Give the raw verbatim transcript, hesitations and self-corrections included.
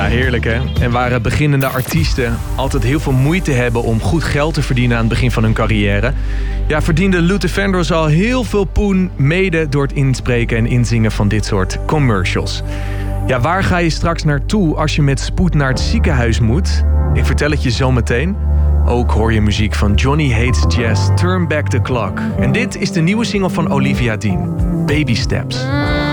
Ja, heerlijk hè. En waar beginnende artiesten altijd heel veel moeite hebben om goed geld te verdienen aan het begin van hun carrière, ja, verdiende Luther Vandross al heel veel poen mede door het inspreken en inzingen van dit soort commercials. Ja, waar ga je straks naartoe als je met spoed naar het ziekenhuis moet? Ik vertel het je zo meteen. Ook hoor je muziek van Johnny Hates Jazz, Turn Back the Clock. En dit is de nieuwe single van Olivia Dean, Baby Steps.